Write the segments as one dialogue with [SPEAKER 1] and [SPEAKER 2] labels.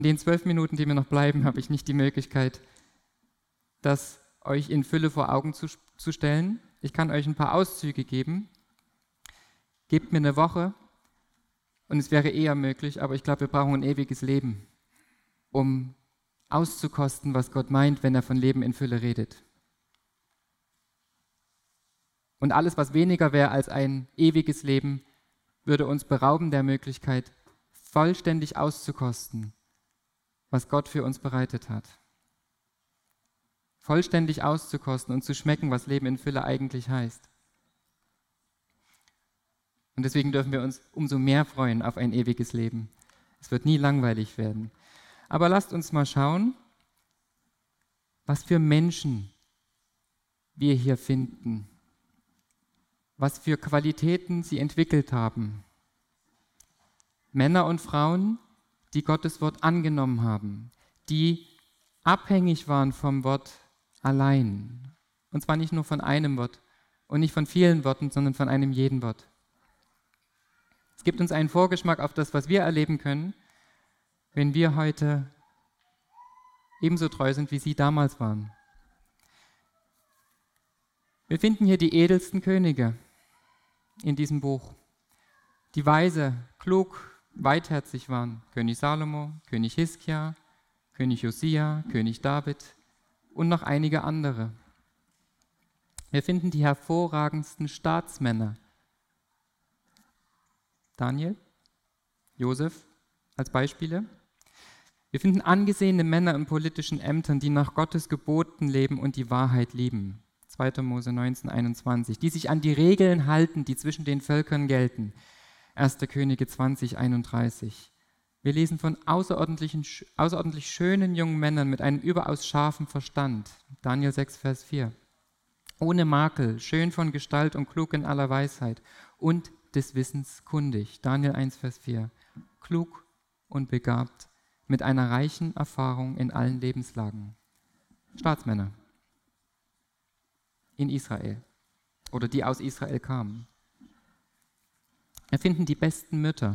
[SPEAKER 1] In den 12 Minuten, die mir noch bleiben, habe ich nicht die Möglichkeit, das euch in Fülle vor Augen zu stellen. Ich kann euch ein paar Auszüge geben. Gebt mir eine Woche und es wäre eher möglich, aber ich glaube, wir brauchen ein ewiges Leben, um auszukosten, was Gott meint, wenn er von Leben in Fülle redet. Und alles, was weniger wäre als ein ewiges Leben, würde uns berauben der Möglichkeit, vollständig auszukosten, was Gott für uns bereitet hat. Vollständig auszukosten und zu schmecken, was Leben in Fülle eigentlich heißt. Und deswegen dürfen wir uns umso mehr freuen auf ein ewiges Leben. Es wird nie langweilig werden. Aber lasst uns mal schauen, was für Menschen wir hier finden, was für Qualitäten sie entwickelt haben. Männer und Frauen, die Gottes Wort angenommen haben, die abhängig waren vom Wort allein. Und zwar nicht nur von einem Wort und nicht von vielen Worten, sondern von einem jeden Wort. Es gibt uns einen Vorgeschmack auf das, was wir erleben können, wenn wir heute ebenso treu sind, wie sie damals waren. Wir finden hier die edelsten Könige in diesem Buch, die weise, klug, weitherzig waren. König Salomo, König Hiskia, König Josia, König David und noch einige andere. Wir finden die hervorragendsten Staatsmänner. Daniel, Josef als Beispiele. Wir finden angesehene Männer in politischen Ämtern, die nach Gottes Geboten leben und die Wahrheit lieben. 2. Mose 19, 21. Die sich an die Regeln halten, die zwischen den Völkern gelten. 1. Könige 20, 31. Wir lesen von außerordentlich schönen jungen Männern mit einem überaus scharfen Verstand. Daniel 6, Vers 4. Ohne Makel, schön von Gestalt und klug in aller Weisheit und des Wissens kundig. Daniel 1, Vers 4. Klug und begabt, mit einer reichen Erfahrung in allen Lebenslagen. Staatsmänner in Israel oder die aus Israel kamen. Wir finden die besten Mütter,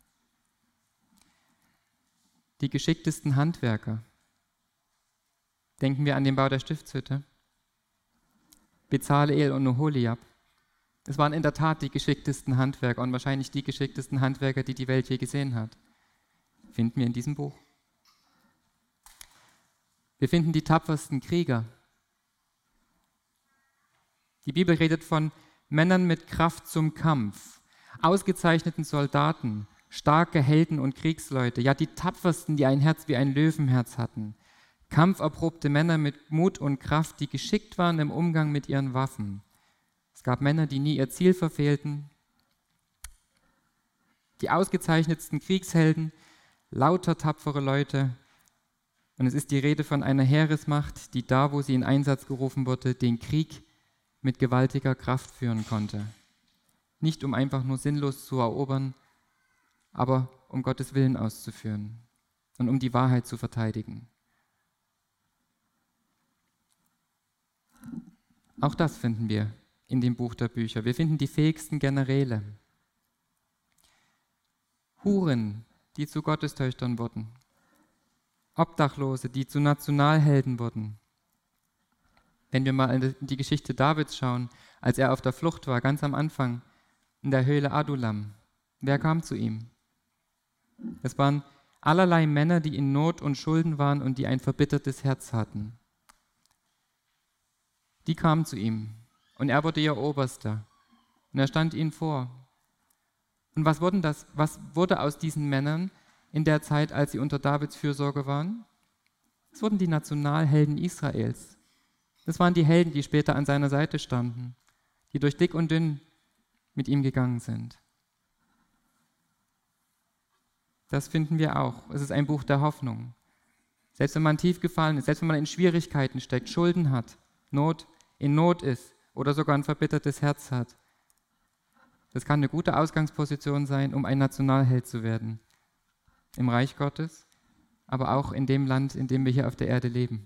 [SPEAKER 1] die geschicktesten Handwerker. Denken wir an den Bau der Stiftshütte. Bezaleel und Oholiab. Es waren in der Tat die geschicktesten Handwerker und wahrscheinlich die geschicktesten Handwerker, die die Welt je gesehen hat. Finden wir in diesem Buch. Wir finden die tapfersten Krieger. Die Bibel redet von Männern mit Kraft zum Kampf, ausgezeichneten Soldaten, starke Helden und Kriegsleute, ja die tapfersten, die ein Herz wie ein Löwenherz hatten. Kampferprobte Männer mit Mut und Kraft, die geschickt waren im Umgang mit ihren Waffen. Es gab Männer, die nie ihr Ziel verfehlten. Die ausgezeichnetsten Kriegshelden, lauter tapfere Leute. Und es ist die Rede von einer Heeresmacht, die da, wo sie in Einsatz gerufen wurde, den Krieg mit gewaltiger Kraft führen konnte. Nicht um einfach nur sinnlos zu erobern, aber um Gottes Willen auszuführen und um die Wahrheit zu verteidigen. Auch das finden wir in dem Buch der Bücher. Wir finden die fähigsten Generäle. Huren, die zu Gottestöchtern wurden. Obdachlose, die zu Nationalhelden wurden. Wenn wir mal in die Geschichte Davids schauen, als er auf der Flucht war, ganz am Anfang, in der Höhle Adullam, wer kam zu ihm? Es waren allerlei Männer, die in Not und Schulden waren und die ein verbittertes Herz hatten. Die kamen zu ihm und er wurde ihr Oberster und er stand ihnen vor. Und was wurde aus diesen Männern in der Zeit, als sie unter Davids Fürsorge waren? Es wurden die Nationalhelden Israels. Das waren die Helden, die später an seiner Seite standen, die durch dick und dünn mit ihm gegangen sind. Das finden wir auch. Es ist ein Buch der Hoffnung. Selbst wenn man tief gefallen ist, selbst wenn man in Schwierigkeiten steckt, Schulden hat, in Not ist oder sogar ein verbittertes Herz hat. Das kann eine gute Ausgangsposition sein, um ein Nationalheld zu werden. Im Reich Gottes, aber auch in dem Land, in dem wir hier auf der Erde leben.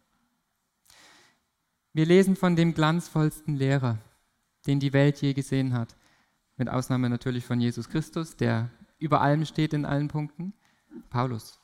[SPEAKER 1] Wir lesen von dem glanzvollsten Lehrer, den die Welt je gesehen hat. Mit Ausnahme natürlich von Jesus Christus, der über allem steht in allen Punkten. Paulus.